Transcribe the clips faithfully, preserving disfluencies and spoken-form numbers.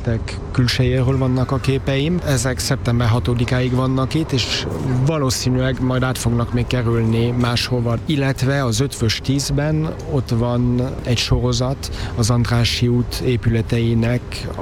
épületek külsejéről vannak a képeim. Ezek szeptember hatodikáig vannak itt, és valószínűleg majd át fognak még kerülni máshova. Illetve az Ötvös tízben ott van egy sorozat, az Andrássy út épületeinek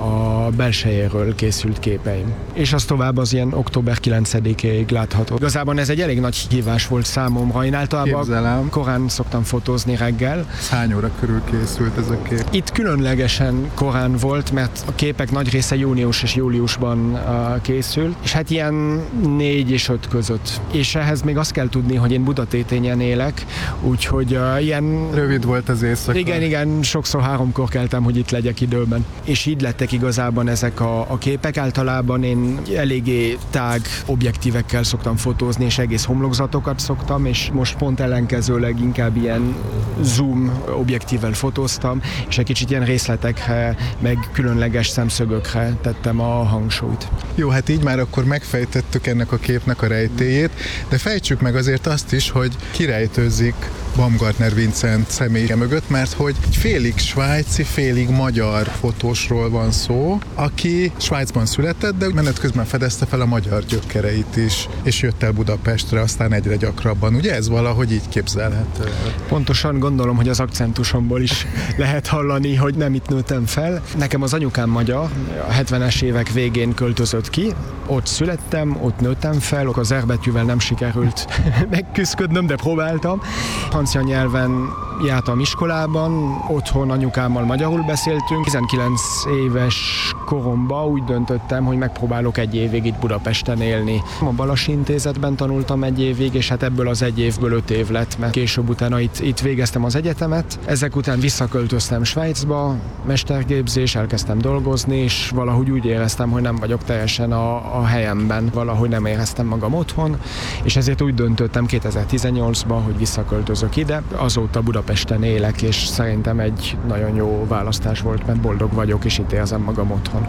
a belsejéről készült képeim. És az tovább az ilyen október kilencedikéig látható. Igazából ez egy elég nagy hívás volt számomra. Én általában Képzelem. korán szoktam fotózni reggel. Hány óra körül készült ez a kép? Itt különlegesen korán volt, mert a képek nagy része június és júliusban uh, készült, és hát ilyen négy és öt között. És ehhez még azt kell tudni, hogy én Budatétényen élek, úgyhogy uh, ilyen... Rövid volt az éjszaka. Igen, igen, sokszor háromkor keltem, hogy itt legyek időben. És így lettek igazában ezek a, a képek. Általában én eléggé tág objektívekkel szoktam fotózni, és egész homlokzatokat szoktam, és most pont ellenkezőleg inkább ilyen zoom objektívvel fotóztam, és egy kicsit ilyen részletekre, meg különleges szemszögökre tettem a hangsúlyt. Jó, hát így már akkor megfejtettük ennek a képnek a rejtélyét, de fejtsük meg azért azt is, hogy kirejtőzik Baumgartner Vincent személye mögött, mert hogy egy félig svájci, félig magyar fotósról van szó, aki Svájcban született, de menet közben fedezte fel a magyar gyökereit is, és jött el Budapestre, aztán egyre gyakrabban. Ugye ez valahogy így képzelhető? Pontosan gondolom, hogy az akcentusomból is lehet hallani, hogy nem itt nőttem fel. Nekem az anyukám magyar, a hetvenes évek végén költözött ki, ott születtem, ott nőttem fel, az R betűvel nem sikerült megküszködnöm, de próbáltam. Francia nyelven jártam iskolában, otthon anyukámmal magyarul beszéltünk. tizenkilenc éves koromban úgy döntöttem, hogy megpróbálok egy évig itt Budapesten élni. A Balassi Intézetben tanultam egy évig, és hát ebből az egy évből öt év lett, mert később utána itt, itt végeztem az egyetemet. Ezek után visszaköltöztem Svájcba, mestergépzés, elkezdtem dolgozni, és valahogy úgy éreztem, hogy nem vagyok teljesen a, a helyemben, valahogy nem éreztem magam otthon, és ezért úgy döntöttem kétezer-tizennyolcban, hogy visszaköltözök ide. Azóta Budapesten élek, és szerintem egy nagyon jó választás volt, mert boldog vagyok, és itt érzem magam otthon.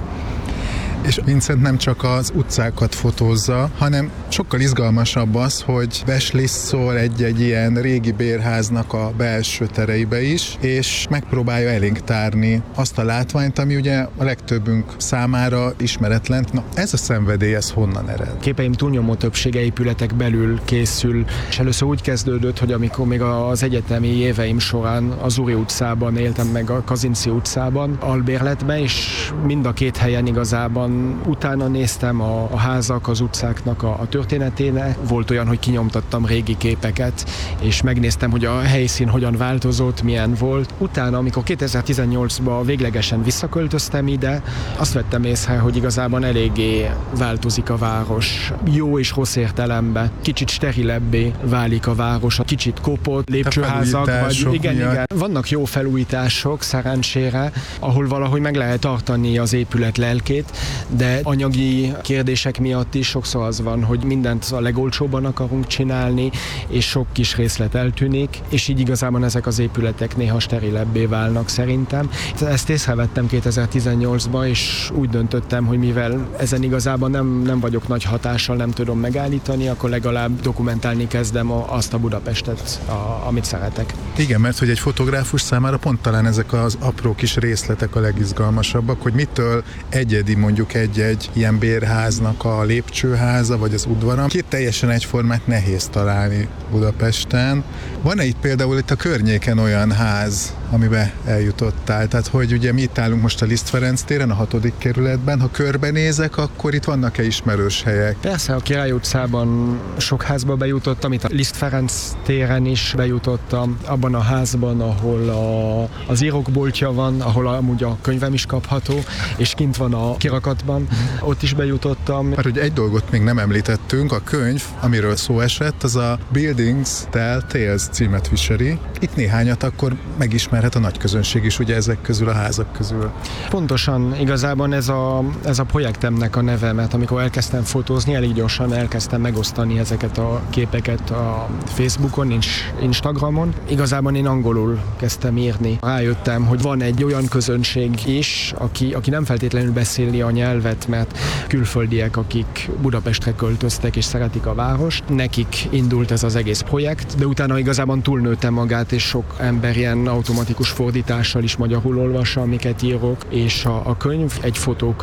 És Vincent nem csak az utcákat fotózza, hanem sokkal izgalmasabb az, hogy beslisszol egy-egy ilyen régi bérháznak a belső tereibe is, és megpróbálja elénk tárni azt a látványt, ami ugye a legtöbbünk számára ismeretlen. Na, ez a szenvedély, ez honnan ered? Képeim túlnyomó többsége épületek belül készül, és először úgy kezdődött, hogy amikor még az egyetemi éveim során az Uri utcában éltem, meg a Kazinczy utcában, albérletben, és mind a két helyen igazában utána néztem a, a házak, az utcáknak a, a történetének. Volt olyan, hogy kinyomtattam régi képeket, és megnéztem, hogy a helyszín hogyan változott, milyen volt. Utána, amikor kétezer-tizennyolcban véglegesen visszaköltöztem ide, azt vettem észre, hogy igazában eléggé változik a város. Jó és rossz értelemben. Kicsit sterilebbé válik a város, a kicsit kopott lépcsőházak, vagy igen, igen. Vannak jó felújítások, szerencsére, ahol valahogy meg lehet tartani az épület lelkét, de anyagi kérdések miatt is sokszor az van, hogy mindent a legolcsóbban akarunk csinálni, és sok kis részlet eltűnik, és így igazából ezek az épületek néha sterilebbé válnak szerintem. Ezt észrevettem kétezer-tizennyolcban, és úgy döntöttem, hogy mivel ezen igazából nem, nem vagyok nagy hatással, nem tudom megállítani, akkor legalább dokumentálni kezdem a, azt a Budapestet, a, amit szeretek. Igen, mert hogy egy fotográfus számára pont talán ezek az apró kis részletek a legizgalmasabbak, hogy mitől egyedi mondjuk egy-egy ilyen bérháznak a lépcsőháza, vagy az udvara. Két teljesen egyformát nehéz találni Budapesten. Van-e itt például itt a környéken olyan ház, amibe eljutottál? Tehát, hogy ugye mi itt állunk most a Liszt Ferenc téren, a hatodik kerületben, ha körbenézek, akkor itt vannak-e ismerős helyek? Persze, a Király utcában sok házba bejutottam, itt a Liszt Ferenc téren is bejutottam, abban a házban, ahol a, az írókboltja van, ahol amúgy a könyvem is kapható, és kint van a kirakatban, ott is bejutottam. Mert hogy egy dolgot még nem említettünk, a könyv, amiről szó esett, az a Buildings Tell Tales címet viseli. Itt néhányat akkor megismerhet a nagy közönség is, ugye ezek közül, a házak közül. Pontosan, igazából ez a, ez a projektemnek a neve, mert amikor elkezdtem fotózni, elég gyorsan elkezdtem megosztani ezeket a képeket a Facebookon és Instagramon. Igazából én angolul kezdtem írni. Rájöttem, hogy van egy olyan közönség is, aki, aki nem feltétlenül beszéli a nyelvet, mert külföldiek, akik Budapestre költöztek és szeretik a várost. Nekik indult ez az egész projekt, de utána igazából túlnőtte magát, és sok ember ilyen automatikus fordítással is magyarul olvassa, amiket írok, és a, a könyv egy fotók